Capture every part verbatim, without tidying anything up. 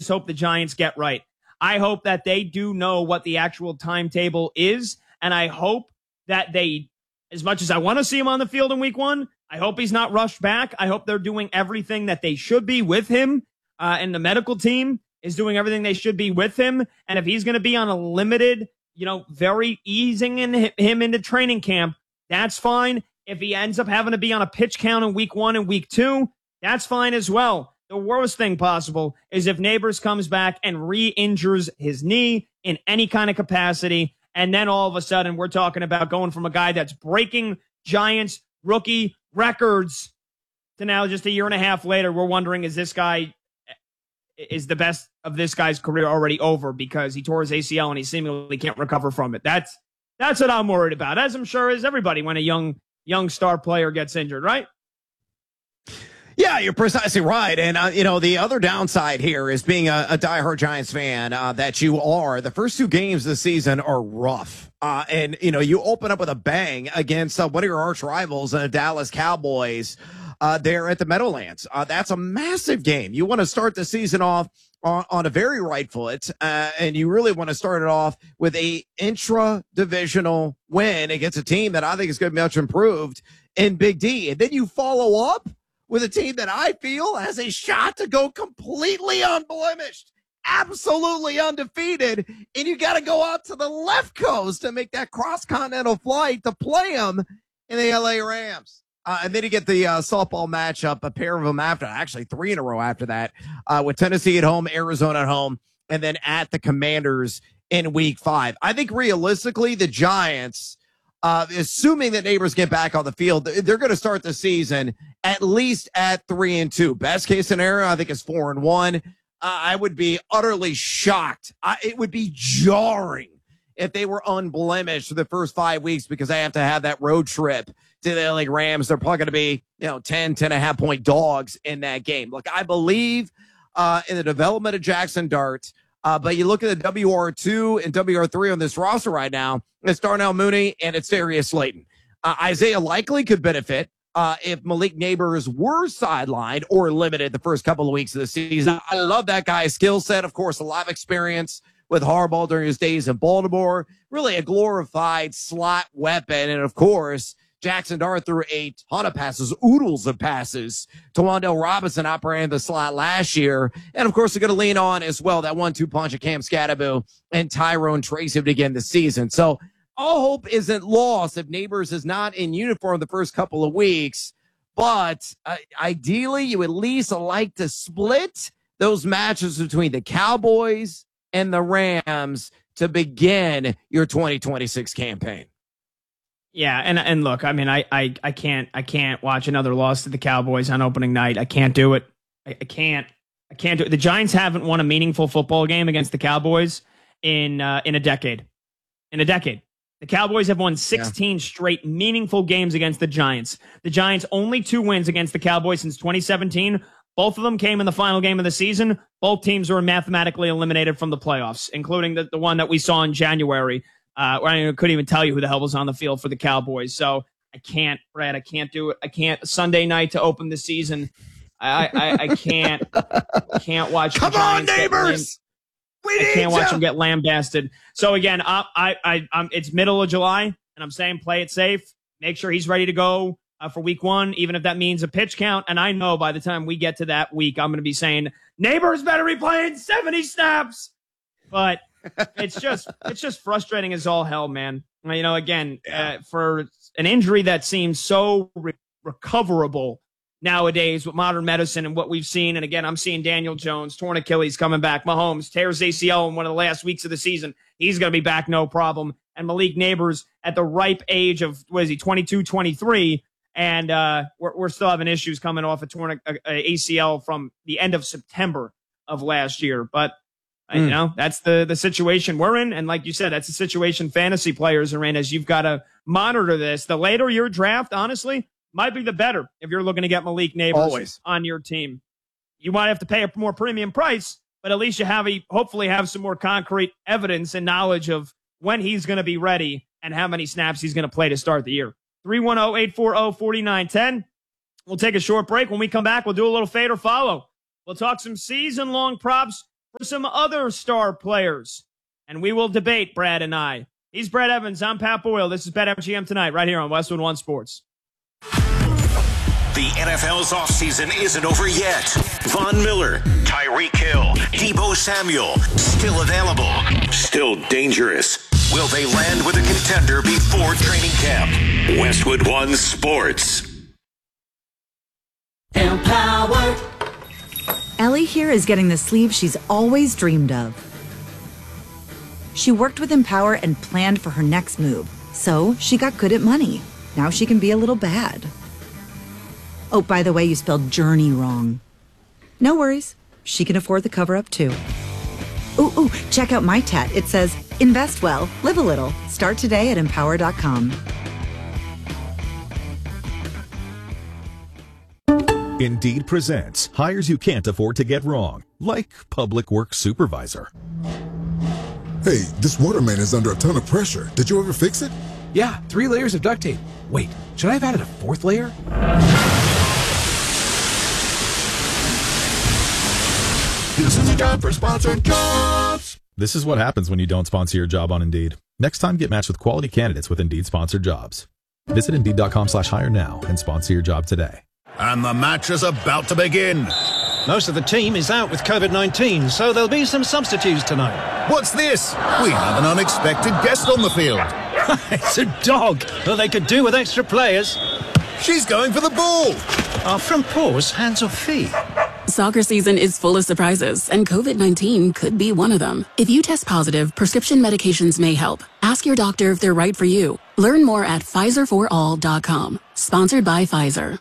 just hope the Giants get right. I hope that they do know what the actual timetable is, and I hope that they, as much as I want to see him on the field in week one, I hope he's not rushed back. I hope they're doing everything that they should be with him, uh, and the medical team is doing everything they should be with him. And if he's going to be on a limited, you know, very easing in him into training camp, that's fine. If he ends up having to be on a pitch count in week one and week two, that's fine as well. The worst thing possible is if Neighbors comes back and re-injures his knee in any kind of capacity, and then all of a sudden we're talking about going from a guy that's breaking Giants rookie records to now just a year and a half later, we're wondering, is this guy, is the best of this guy's career already over because he tore his A C L and he seemingly can't recover from it? That's that's what I'm worried about, as I'm sure is everybody when a young young star player gets injured, right? Yeah, you're precisely right. And, uh, you know, the other downside here is being a, a diehard Giants fan uh, that you are. The first two games this season are rough. Uh, and, you know, you open up with a bang against uh, one of your arch rivals, the uh, Dallas Cowboys, uh, there at the Meadowlands. Uh, that's a massive game. You want to start the season off on, on a very right foot, uh, and you really want to start it off with a intra-divisional win against a team that I think is going to be much improved in Big D. And then you follow up with a team that I feel has a shot to go completely unblemished, absolutely undefeated, and you got to go out to the left coast to make that cross-continental flight to play them in the L A Rams. Uh, and then you get the uh, softball matchup, a pair of them after, actually three in a row after that, uh, with Tennessee at home, Arizona at home, and then at the Commanders in week five. I think realistically, the Giants, Uh, assuming that Neighbors get back on the field, they're going to start the season at least at three and two. Best case scenario, I think, is four and one. Uh, I would be utterly shocked. I, it would be jarring if they were unblemished for the first five weeks because they have to have that road trip to the L A Rams. They're probably going to be, you know, ten, ten and a half point dogs in that game. Look, I believe uh, in the development of Jackson Dart. Uh, but you look at the W R two and W R three on this roster right now, it's Darnell Mooney and it's Darius Slayton. Uh, Isaiah likely could benefit uh, if Malik Neighbors were sidelined or limited the first couple of weeks of the season. I love that guy's skill set. Of course, a lot of experience with Harbaugh during his days in Baltimore. Really a glorified slot weapon. And, of course, Jackson Dart threw a ton of passes, oodles of passes to Wan'Dale Robinson operating the slot last year. And, of course, they're going to lean on as well that one two punch of Cam Scatterbo and Tyrone Tracy again this season. So all hope isn't lost if Neighbors is not in uniform the first couple of weeks. But uh, ideally, you at least like to split those matches between the Cowboys and the Rams to begin your twenty twenty-six campaign. Yeah, and and look, I mean, I, I I can't I can't watch another loss to the Cowboys on opening night. I can't do it. I, I can't I can't do it. The Giants haven't won a meaningful football game against the Cowboys in uh, in a decade. In a decade, the Cowboys have won sixteen yeah. straight meaningful games against the Giants. The Giants' only two wins against the Cowboys since twenty seventeen. Both of them came in the final game of the season. Both teams were mathematically eliminated from the playoffs, including the, the one that we saw in January. Uh, I couldn't even tell you who the hell was on the field for the Cowboys. So I can't, Brad, I can't do it. I can't Sunday night to open the season. I, I, I can't, can't watch. Come the on, Giants Neighbors. We I can't watch them get lambasted. So again, I, I, I, I'm, it's middle of July and I'm saying play it safe. Make sure he's ready to go uh, for week one, even if that means a pitch count. And I know by the time we get to that week, I'm going to be saying Neighbors better be playing seventy snaps, but it's just it's just frustrating as all hell, man. You know, again, uh, for an injury that seems so re- recoverable nowadays with modern medicine and what we've seen. And again, I'm seeing Daniel Jones, torn Achilles, coming back. Mahomes tears A C L in one of the last weeks of the season. He's going to be back, no problem. And Malik Neighbors at the ripe age of, what is he, twenty-two, twenty-three. And uh, we're, we're still having issues coming off a torn a, a A C L from the end of September of last year. But Mm. You know, that's the, the situation we're in. And like you said, that's the situation fantasy players are in, as you've got to monitor this. The later your draft, honestly, might be the better if you're looking to get Malik Neighbors Always. on your team. You might have to pay a more premium price, but at least you have a, hopefully have some more concrete evidence and knowledge of when he's going to be ready and how many snaps he's going to play to start the year. three one zero, eight four zero, four nine one zero. We'll take a short break. When we come back, we'll do a little fade or follow. We'll talk some season-long props for some other star players. And we will debate, Brad and I. He's Brad Evans. I'm Pat Boyle. This is BetMGM Tonight right here on Westwood One Sports. The N F L's offseason isn't over yet. Von Miller, Tyreek Hill, Deebo Samuel, still available, still dangerous. Will they land with a contender before training camp? Westwood One Sports. Empowered. Ellie here is getting the sleeve she's always dreamed of. She worked with Empower and planned for her next move, so she got good at money. Now she can be a little bad. Oh, by the way, you spelled journey wrong. No worries. She can afford the cover-up, too. Ooh, ooh, check out my tat. It says, invest well, live a little. Start today at empower dot com. Indeed presents hires you can't afford to get wrong, like public works supervisor. Hey, this waterman is under a ton of pressure. Did you ever fix it? Yeah, three layers of duct tape. Wait, should I have added a fourth layer? This is a job for sponsored jobs. This is what happens when you don't sponsor your job on Indeed. Next time, get matched with quality candidates with Indeed sponsored jobs. Visit Indeed dot com slash hire now and sponsor your job today. And the match is about to begin. Most of the team is out with covid nineteen, so there'll be some substitutes tonight. What's this? We have an unexpected guest on the field. It's a dog. Well, they could do with extra players. She's going for the ball. Are from paws, hands or feet? Soccer season is full of surprises, and covid nineteen could be one of them. If you test positive, prescription medications may help. Ask your doctor if they're right for you. Learn more at Pfizer for all dot com. Sponsored by Pfizer.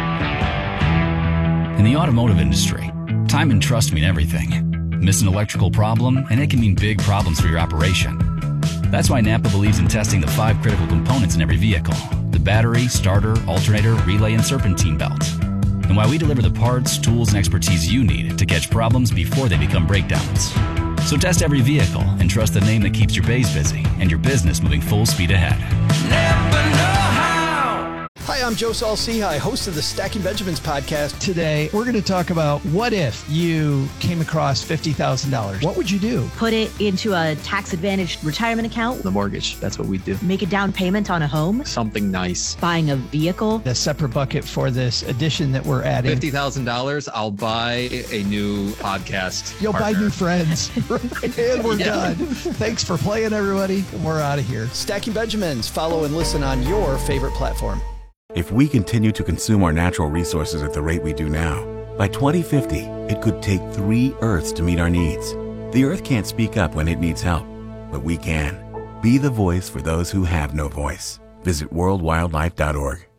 In the automotive industry, time and trust mean everything. Miss an electrical problem, and it can mean big problems for your operation. That's why Napa believes in testing the five critical components in every vehicle: the battery, starter, alternator, relay, and serpentine belt. And why we deliver the parts, tools, and expertise you need to catch problems before they become breakdowns. So test every vehicle and trust the name that keeps your bays busy and your business moving full speed ahead. Never know how. Hi, I'm Joe Saul-Sehy, host of the Stacking Benjamins podcast. Today, we're going to talk about what if you came across fifty thousand dollars. What would you do? Put it into a tax-advantaged retirement account. The mortgage, that's what we do. Make a down payment on a home. Something nice. Buying a vehicle. A separate bucket for this addition that we're adding. fifty thousand dollars, I'll buy a new podcast You'll partner. buy new friends. And we're yeah. done. Thanks for playing, everybody. We're out of here. Stacking Benjamins. Follow and listen on your favorite platform. If we continue to consume our natural resources at the rate we do now, by twenty fifty, it could take three Earths to meet our needs. The Earth can't speak up when it needs help, but we can. Be the voice for those who have no voice. Visit world wildlife dot org.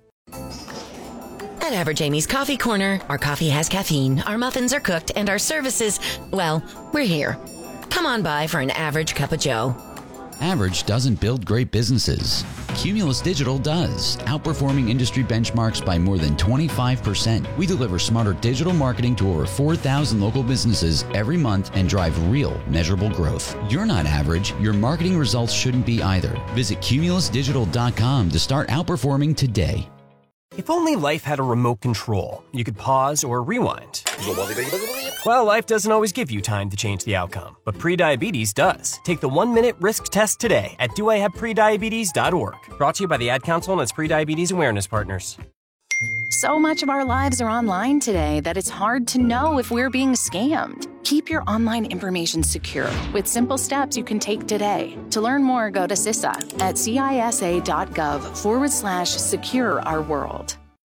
At Average Amy's Coffee Corner, our coffee has caffeine, our muffins are cooked, and our services, well, we're here. Come on by for an average cup of joe. Average doesn't build great businesses. Cumulus Digital does, outperforming industry benchmarks by more than twenty-five percent. We deliver smarter digital marketing to over four thousand local businesses every month and drive real, measurable growth. You're not average. Your marketing results shouldn't be either. Visit cumulus digital dot com to start outperforming today. If only life had a remote control, you could pause or rewind. Well, life doesn't always give you time to change the outcome, but prediabetes does. Take the one-minute risk test today at do I have prediabetes dot org. Brought to you by the Ad Council and its Prediabetes Awareness Partners. So much of our lives are online today that it's hard to know if we're being scammed. Keep your online information secure with simple steps you can take today. To learn more, go to C I S A at cisa.gov forward slash secure our world.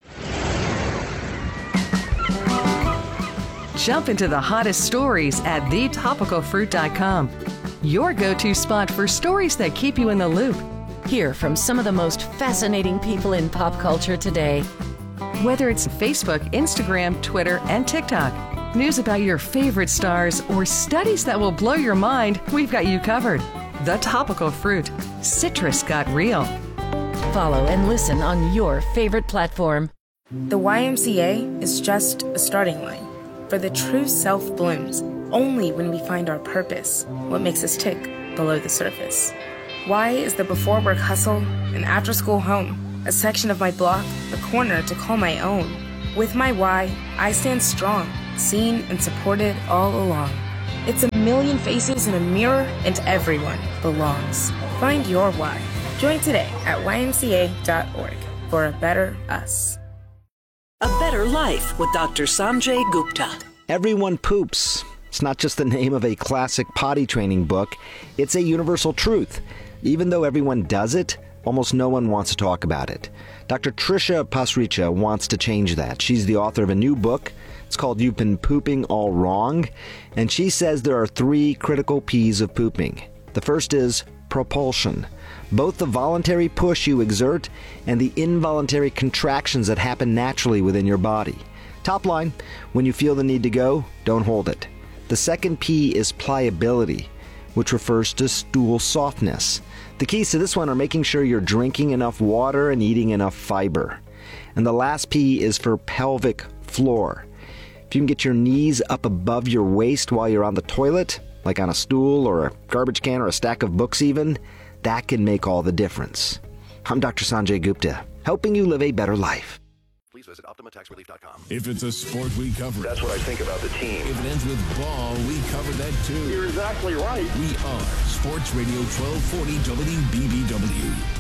Jump into the hottest stories at the topical fruit dot com. Your go-to spot for stories that keep you in the loop. Hear from some of the most fascinating people in pop culture today. Whether it's Facebook, Instagram, Twitter, and TikTok, news about your favorite stars, or studies that will blow your mind, we've got you covered. The Topical Fruit. Citrus got real. Follow and listen on your favorite platform. The Y M C A is just a starting line. For the true self blooms only when we find our purpose, what makes us tick below the surface. Y is the before work hustle, an after school home, a section of my block, a corner to call my own. With my Y, I stand strong, seen and supported all along. It's million faces in a mirror, and everyone belongs. Find your why. Join today at Y M C A dot org for a better us. A Better Life with Doctor Sanjay Gupta. Everyone poops. It's not just the name of a classic potty training book. It's a universal truth. Even though everyone does it, almost no one wants to talk about it. Doctor Trisha Pasricha wants to change that. She's the author of a new book. It's called You've Been Pooping All Wrong. And she says there are three critical P's of pooping. The first is propulsion. Both the voluntary push you exert and the involuntary contractions that happen naturally within your body. Top line, when you feel the need to go, don't hold it. The second P is pliability, which refers to stool softness. The keys to this one are making sure you're drinking enough water and eating enough fiber. And the last P is for pelvic floor. If you can get your knees up above your waist while you're on the toilet, like on a stool or a garbage can or a stack of books even, that can make all the difference. I'm Doctor Sanjay Gupta, helping you live a better life. Please visit Optima Tax Relief dot com. If it's a sport, we cover it. That's what I think about the team. If it ends with ball, we cover that too. You're exactly right. We are Sports Radio twelve forty W B B W.